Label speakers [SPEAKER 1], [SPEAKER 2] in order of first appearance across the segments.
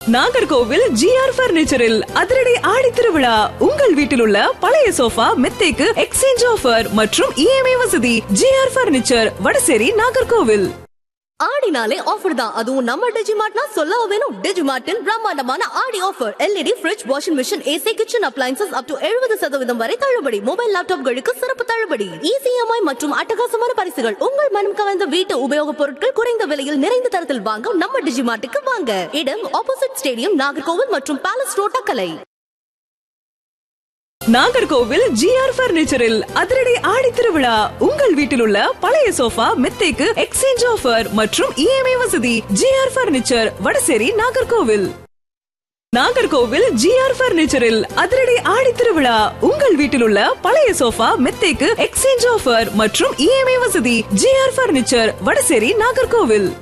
[SPEAKER 1] Nagercoil GR பர்னிச்சரில் அதிரடி ஆடி திருவிழா. உங்கள் வீட்டில் உள்ள பழைய சோஃபா மெத்தைக்கு எக்ஸ்சேஞ்ச் ஆஃபர் மற்றும் இஎம்ஐ வசதி. GR furniture, Vadasery, Nagercoil.
[SPEAKER 2] ஆடினாலே offer தான். அதுவும் நம்ம டிஜிமார்ட்னா சொல்லவா வேணும். டிஜிமார்ட்டின் பிரம்மாண்டமான ஆடி offer. LED fridge, washing machine, AC, kitchen appliances up to 70% வரை தள்ளுபடி. மொபைல் லேப்டாப்களுக்கு சிறப்பு தள்ளுபடி. இஎம்ஐ மற்றும் அட்டகாசமான பரிசுகள். உங்கள் மனம் கவர்ந்த வீட்டு உபயோகப் பொருட்கள் குறைந்த விலையில் நிறைந்த தரத்தில் வாங்க நம்ம டிஜிமார்ட்டுக்கு வாங்க. இடம் ஆப்போசிட் ஸ்டேடியம், நாகர்கோவில் மற்றும் palace road, Thuckalay.
[SPEAKER 1] Nagercoil GR பர்னிச்சரில் அதிரடி ஆடி திருவிழா. உங்கள் வீட்டில் உள்ள பழைய சோஃபா மெத்தைக்கு எக்ஸ்சேஞ்ச் ஆஃபர் மற்றும் இஎம்ஐ வசதி. GR furniture, Vadasery, Nagercoil. Nagercoil GR பர்னிச்சரில் அதிரடி ஆடி திருவிழா. உங்கள் வீட்டில் உள்ள பழைய சோஃபா மெத்தைக்கு எக்ஸ்சேஞ்ச் ஆஃபர் மற்றும் இஎம்ஐ வசதி. GR furniture, Vadasery, Nagercoil.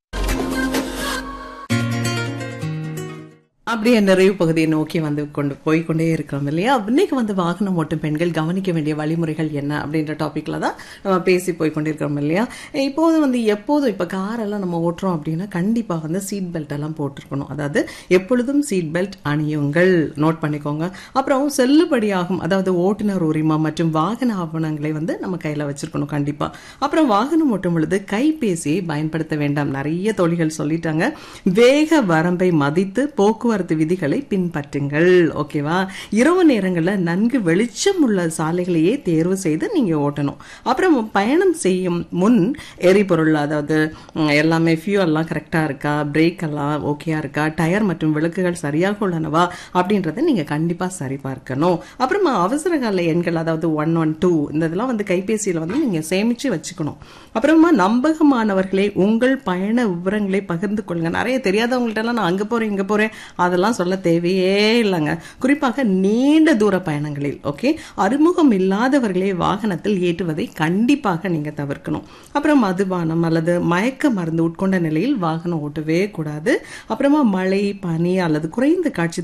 [SPEAKER 3] அப்படியே நிறைவு பகுதியை நோக்கி வந்து போய்கொண்டே இருக்கிறோம் இல்லையா. இன்னைக்கு வந்து வாகனம் ஓட்டும் பெண்கள் கவனிக்க வேண்டிய வழிமுறைகள் என்ன அப்படின்ற டாபிக்ல தான் நம்ம பேசி போய்கொண்டிருக்கிறோம் இல்லையா. இப்போது வந்து எப்போதும் இப்போ காரெல்லாம் நம்ம ஓட்டுறோம் அப்படின்னா கண்டிப்பாக வந்து சீட் பெல்ட் எல்லாம் போட்டிருக்கணும். அதாவது எப்பொழுதும் சீட் பெல்ட் அணியுங்கள், நோட் பண்ணிக்கோங்க. அப்புறம் செல்லுபடியாகும், அதாவது ஓட்டுநர் உரிமம் மற்றும் வாகன ஆவணங்களை வந்து நம்ம கையில் வச்சிருக்கணும் கண்டிப்பா. அப்புறம் வாகனம் ஓட்டும் பொழுது கைபேசியை பயன்படுத்த வேண்டாம். நிறைய தோழிகள் சொல்லிட்டாங்க. வேக வரம்பை மதித்து போக்குவரத்து விதிகளை பின்பற்றுங்கள். ஓகேவா. இரவு நேரங்களில் நன்கு வெளிச்சம் உள்ள சாலைகளையே தேர்வு செய்து நீங்க ஓட்டணும். அப்புறம் பயணம் செய்யும் முன் எரிபொருள், அதாவது எல்லாமே ஃபியூல்லாம் கரெக்டா இருக்கா, பிரேக் எல்லாம் ஓகேயா இருக்கா, டயர் மற்றும் விளக்குகள் சரியாக உள்ளனவா அப்படின்றத நீங்க கண்டிப்பா சரி பார்க்கணும். அப்புறமா அவசர கால எண்கள், அதாவது 112 இந்த இதெல்லாம் வந்து கைபேசியில வந்து நீங்க சேமிச்சு வச்சுக்கணும். அப்புறமா நம்பகமானவர்களே உங்கள் பயண விவரங்களை பகிர்ந்து கொள்ளுங்க. நிறைய தெரியாதவங்கள்ட்ட எல்லாம் நான் அங்க போறேன் இங்க போறேன் அதெல்லாம் சொல்ல தேவையே இல்லைங்க. குறிப்பாக நீண்ட தூர பயணங்களில் ஓகே அறிமுகம் இல்லாதவர்களை வாகனத்தில் ஏற்றுவதை கண்டிப்பாக நீங்க தவிர்க்கணும். அப்புறம் மதுபானம் அல்லது மயக்க மருந்து உட்கொண்ட நிலையில் வாகனம் ஓட்டவே கூடாது. அப்புறமா மழை, பனி அல்லது குறைந்த காட்சி